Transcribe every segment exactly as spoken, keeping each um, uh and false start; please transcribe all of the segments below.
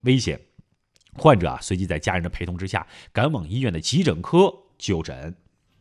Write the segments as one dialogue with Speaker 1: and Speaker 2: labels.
Speaker 1: 危险，患者啊随即在家人的陪同之下赶往医院的急诊科就诊。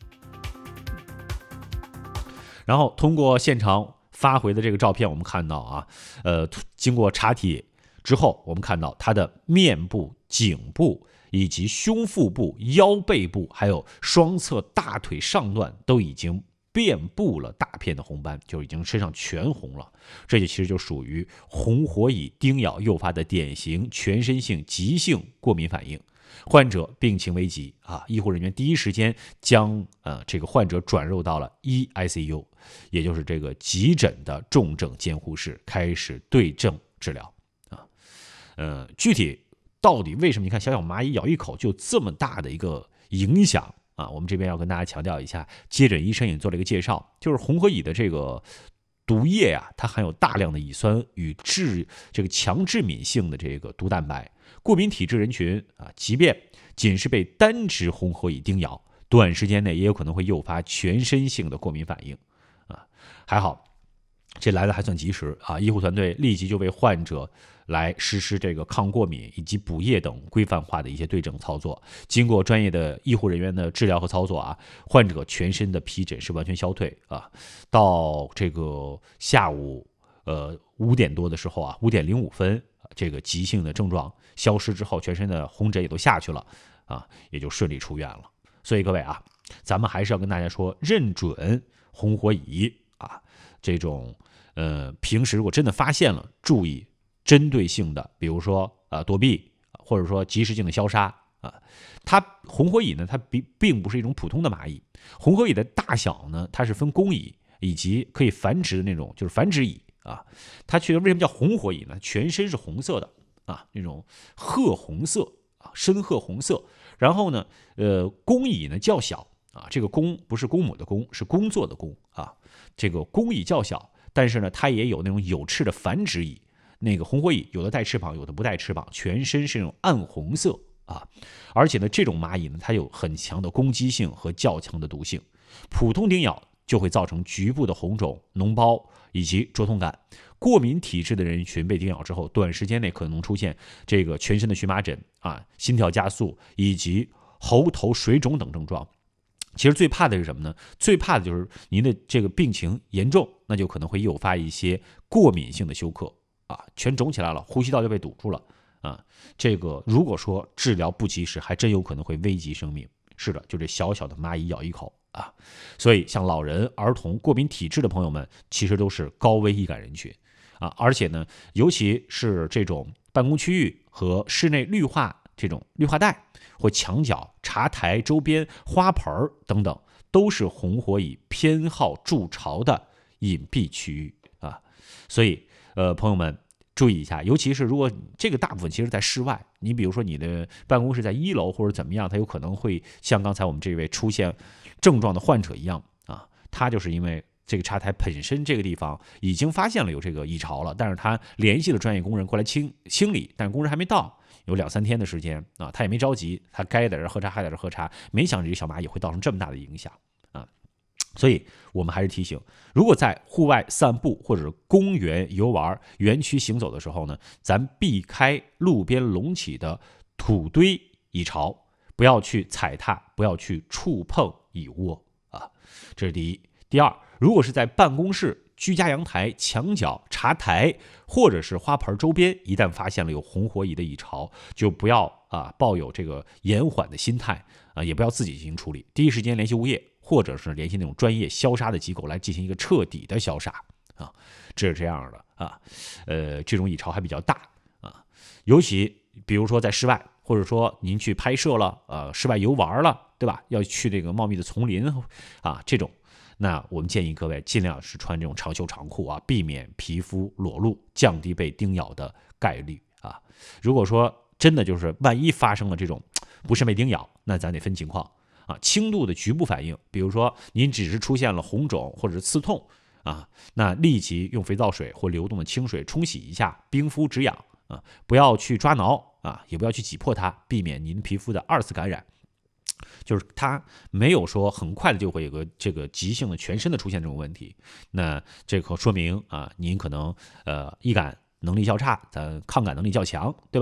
Speaker 1: 然后通过现场发回的这个照片，我们看到啊，呃，经过查体之后，我们看到他的面部、颈部以及胸腹部、腰背部，还有双侧大腿上段都已经遍布了大片的红斑，就已经身上全红了。这就其实就属于红火蚁叮咬诱发的典型全身性急性过敏反应。患者病情危急啊，医护人员第一时间将呃这个患者转入到了 E I C U， 也就是这个急诊的重症监护室，开始对症治疗啊。呃，具体到底为什么你看小小蚂蚁咬一口就这么大的一个影响啊？我们这边要跟大家强调一下，接诊医生也做了一个介绍，就是红火蚁的这个毒液啊，它含有大量的乙酸与致这个强致敏性的这个毒蛋白。过敏体质人群啊，即便仅是被单只红火蚁叮咬，短时间内也有可能会诱发全身性的过敏反应啊。还好，这来的还算及时啊！医护团队立即就为患者来实施这个抗过敏以及补液等规范化的一些对症操作。经过专业的医护人员的治疗和操作啊，患者全身的皮疹是完全消退啊。到这个下午呃五点多的时候啊，五点零五分，这个急性的症状消失之后，全身的红疹也都下去了啊，也就顺利出院了。所以各位啊，咱们还是要跟大家说，认准红火蚁啊，这种呃平时如果真的发现了，注意针对性的，比如说呃躲避，或者说及时性的消杀啊。它红火蚁呢，它并并不是一种普通的蚂蚁，红火蚁的大小呢，它是分工蚁以及可以繁殖的那种，就是繁殖蚁啊。它确实为什么叫红火蚁呢？全身是红色的啊，那种褐红色啊，深褐红色。然后呢，呃，工蚁呢较小啊，这个工不是公母的工，是工作的工啊。这个工蚁较小，但是呢，它也有那种有翅的繁殖蚁。那个红火蚁有的带翅膀，有的不带翅膀，全身是那种暗红色啊。而且呢，这种蚂蚁呢，它有很强的攻击性和较强的毒性，普通叮咬就会造成局部的红肿、脓包以及灼痛感。过敏体质的人群被叮咬之后，短时间内可能出现这个全身的荨麻疹啊、心跳加速以及喉头水肿等症状。其实最怕的是什么呢？最怕的就是您的这个病情严重，那就可能会诱发一些过敏性的休克啊，全肿起来了，呼吸道就被堵住了啊。这个如果说治疗不及时，还真有可能会危及生命。是的，就这小小的蚂蚁咬一口啊。所以像老人、儿童、过敏体质的朋友们，其实都是高危易感人群啊。而且呢，尤其是这种办公区域和室内绿化这种绿化带或墙角、茶台周边、花盆等等，都是红火蚁偏好筑巢的隐蔽区域啊。所以，呃，朋友们注意一下，尤其是如果这个大部分其实在室外，你比如说你的办公室在一楼或者怎么样，它有可能会像刚才我们这位出现症状的患者一样啊，他就是因为这个茶台本身这个地方已经发现了有这个蚁巢了，但是他联系了专业工人过来清清理，但是工人还没到。有两三天的时间啊，他也没着急，他该在这喝茶还在这喝茶，没想着这个小蚂蚁会造成这么大的影响啊。所以我们还是提醒，如果在户外散步或者公园游玩、园区行走的时候呢，咱避开路边隆起的土堆蚁巢，不要去踩踏，不要去触碰蚁窝啊。这是第一。第二，如果是在办公室、居家阳台、墙角、茶台或者是花盆周边，一旦发现了有红火蚁的蚁巢，就不要啊抱有这个延缓的心态啊，也不要自己进行处理，第一时间联系物业，或者是联系那种专业消杀的机构来进行一个彻底的消杀啊。这是这样的啊，呃，这种蚁巢还比较大啊，尤其比如说在室外，或者说您去拍摄了，呃，室外游玩了，对吧？要去这个茂密的丛林啊，这种。那我们建议各位尽量是穿这种长袖长裤啊，避免皮肤裸露，降低被叮咬的概率啊。如果说真的就是万一发生了这种不慎被叮咬，那咱得分情况啊。轻度的局部反应，比如说您只是出现了红肿或者是刺痛啊，那立即用肥皂水或流动的清水冲洗一下，冰敷止痒啊，不要去抓挠啊，也不要去挤破它，避免您皮肤的二次感染。就是它没有说很快的就会有个这个急性的全身的出现这种问题，那这可说明啊，您可能呃易感能力较差，咱抗感能力较强，对吧？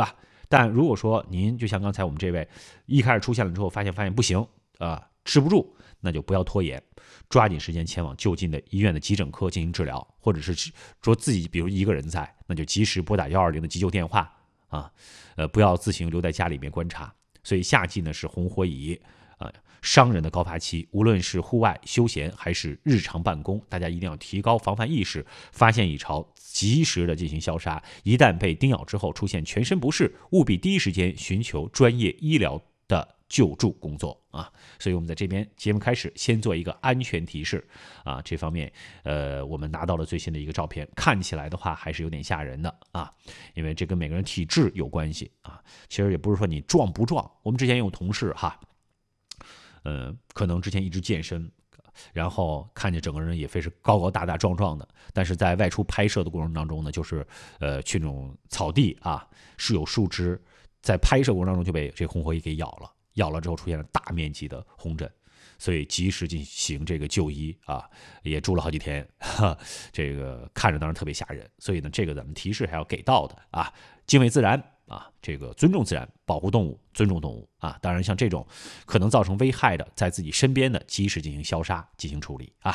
Speaker 1: 但如果说您就像刚才我们这位一开始出现了之后发现发现不行啊，治不住，那就不要拖延，抓紧时间前往就近的医院的急诊科进行治疗，或者是说自己比如一个人在，那就及时拨打一二零的急救电话啊，呃，不要自行留在家里面观察。所以夏季呢是红火蚁啊伤人的高发期，无论是户外休闲还是日常办公，大家一定要提高防范意识，发现蚁巢及时的进行消杀。一旦被叮咬之后出现全身不适，务必第一时间寻求专业医疗的救助工作啊。所以我们在这边节目开始先做一个安全提示啊，这方面呃我们拿到了最新的一个照片，看起来的话还是有点吓人的啊，因为这跟每个人体质有关系啊。其实也不是说你壮不壮，我们之前有同事哈。呃，可能之前一直健身，然后看见整个人也非是高高大大壮壮的，但是在外出拍摄的过程当中呢，就是呃去那种草地啊，是有树枝，在拍摄过程当中就被这红火蚁给咬了，咬了之后出现了大面积的红疹，所以及时进行这个就医啊，也住了好几天，哈，这个看着当然特别吓人，所以呢，这个咱们提示还要给到的啊，敬畏自然。啊，这个尊重自然，保护动物，尊重动物啊！当然，像这种可能造成危害的，在自己身边的，及时进行消杀、进行处理啊。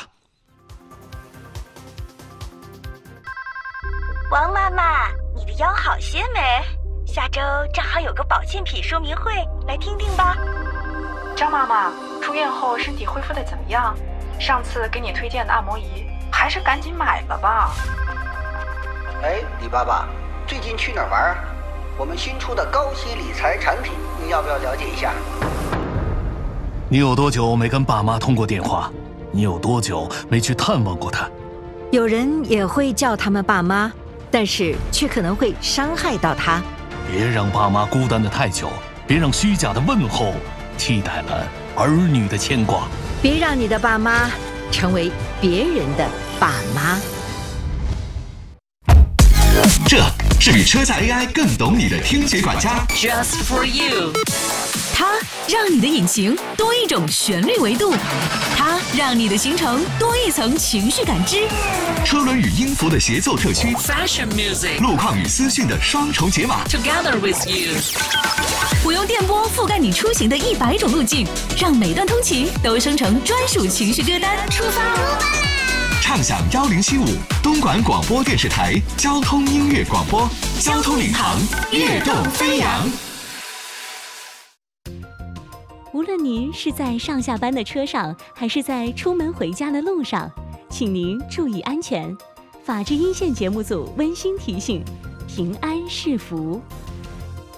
Speaker 2: 王妈妈，你的腰好些没？下周正好有个保健品说明会，来听听吧。
Speaker 3: 张妈妈，出院后身体恢复的怎么样？上次给你推荐的按摩仪，还是赶紧买了吧。
Speaker 4: 哎，李爸爸，最近去哪儿玩啊？我们新出的高息理财产品，你要不要了解一下？
Speaker 5: 你有多久没跟爸妈通过电话？你有多久没去探望过他？
Speaker 6: 有人也会叫他们爸妈，但是却可能会伤害到他。
Speaker 5: 别让爸妈孤单的太久，别让虚假的问候替代了儿女的牵挂。
Speaker 6: 别让你的爸妈成为别人的爸妈。
Speaker 7: 这是比车载 A I 更懂你的听觉管家
Speaker 8: Just for you， 它让你的引擎多一种旋律维度，它让你的行程多一层情绪感知。
Speaker 7: 车轮与音符的协奏特区
Speaker 8: Fashion music，
Speaker 7: 路况与思绪的双重解码
Speaker 8: Together with you， 我用电波覆盖你出行的一百种路径，让每段通勤都生成专属情绪歌单。出发！
Speaker 7: 畅享幺零七五东莞广播电视台交通音乐广播，交通领航，跃动飞扬。
Speaker 9: 无论您是在上下班的车上，还是在出门回家的路上，请您注意安全。法治一线节目组温馨提醒：平安是福。